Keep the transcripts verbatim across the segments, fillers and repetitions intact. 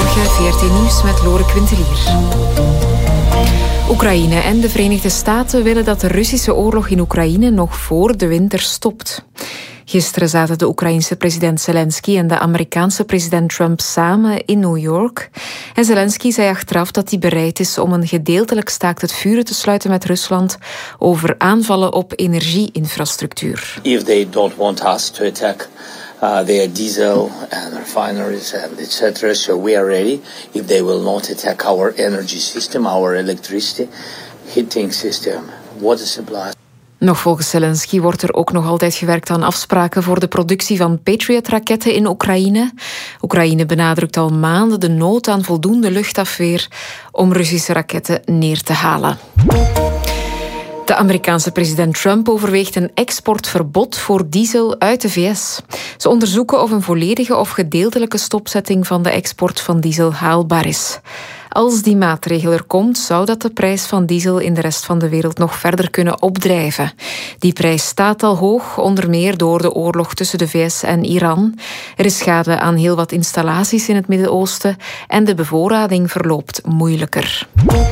Goedemorgen, V R T Nieuws met Lore Quintelier. Oekraïne en de Verenigde Staten willen dat de Russische oorlog in Oekraïne nog voor de winter stopt. Gisteren zaten de Oekraïense president Zelensky en de Amerikaanse president Trump samen in New York. En Zelensky zei achteraf dat hij bereid is om een gedeeltelijk staakt het vuren te sluiten met Rusland over aanvallen op energieinfrastructuur. If they don't want us to attack uh, their diesel and refineries and et cetera, so we are ready. If they will not attack our energy system, our electricity, heating system, water supply. Nog volgens Zelensky wordt er ook nog altijd gewerkt aan afspraken voor de productie van Patriot-raketten in Oekraïne. Oekraïne benadrukt al maanden de nood aan voldoende luchtafweer om Russische raketten neer te halen. De Amerikaanse president Trump overweegt een exportverbod voor diesel uit de V S. Ze onderzoeken of een volledige of gedeeltelijke stopzetting van de export van diesel haalbaar is. Als die maatregel er komt, zou dat de prijs van diesel in de rest van de wereld nog verder kunnen opdrijven. Die prijs staat al hoog, onder meer door de oorlog tussen de V S en Iran. Er is schade aan heel wat installaties in het Midden-Oosten en de bevoorrading verloopt moeilijker.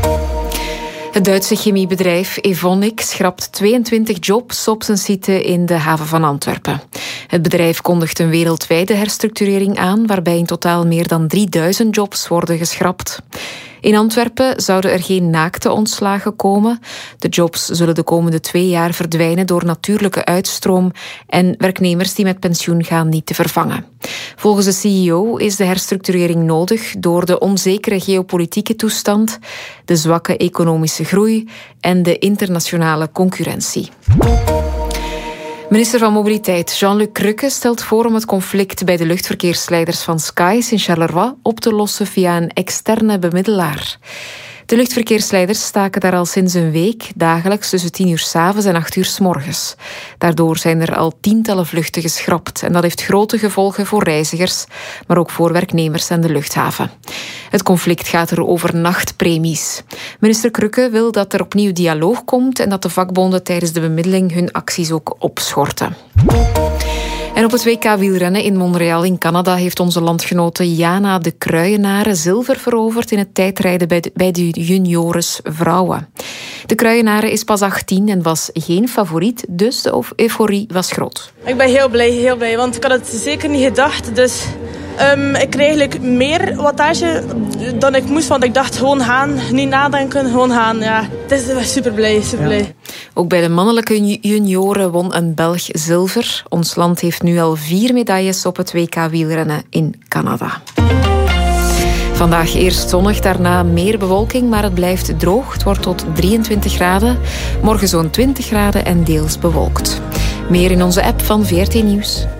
Het Duitse chemiebedrijf Evonik schrapt tweeëntwintig jobs op zijn site in de haven van Antwerpen. Het bedrijf kondigt een wereldwijde herstructurering aan, waarbij in totaal meer dan drieduizend jobs worden geschrapt. In Antwerpen zouden er geen naakte ontslagen komen. De jobs zullen de komende twee jaar verdwijnen door natuurlijke uitstroom en werknemers die met pensioen gaan niet te vervangen. Volgens de C E O is de herstructurering nodig door de onzekere geopolitieke toestand, de zwakke economische groei en de internationale concurrentie. Minister van Mobiliteit Jean-Luc Rukke stelt voor om het conflict bij de luchtverkeersleiders van Skies in Charleroi op te lossen via een externe bemiddelaar. De luchtverkeersleiders staken daar al sinds een week, dagelijks tussen tien uur 's avonds en acht uur 's morgens. Daardoor zijn er al tientallen vluchten geschrapt en dat heeft grote gevolgen voor reizigers, maar ook voor werknemers en de luchthaven. Het conflict gaat er over nachtpremies. Minister Rukke wil dat er opnieuw dialoog komt en dat de vakbonden tijdens de bemiddeling hun acties ook opschorten. En op het W K wielrennen in Montreal in Canada heeft onze landgenote Jana de Kruijenare zilver veroverd in het tijdrijden bij de, bij de juniores vrouwen. De Kruijenare is pas achttien en was geen favoriet, dus de euforie was groot. Ik ben heel blij, heel blij, want ik had het zeker niet gedacht. Dus um, ik kreeg eigenlijk meer wattage dan ik moest, want ik dacht gewoon gaan, niet nadenken, gewoon gaan. Ja, het is super blij, super blij. Ja. Ook bij de mannelijke junioren won een Belg zilver. Ons land heeft nu al vier medailles op het W K wielrennen in Canada. Vandaag eerst zonnig, daarna meer bewolking, maar het blijft droog. Het wordt tot drieëntwintig graden. Morgen zo'n twintig graden en deels bewolkt. Meer in onze app van V R T Nieuws.